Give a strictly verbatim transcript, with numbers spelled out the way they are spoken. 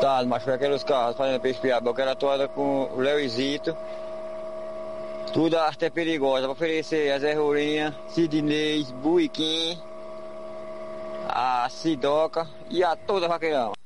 Tá, mas foi aqueles carros fazendo peixe piaba, que era toda com o Leozito. Tudo até perigosa, para oferecer a Zé Rourinha, Sidney, Buiquim, a Sidoca e a toda Vaqueirão.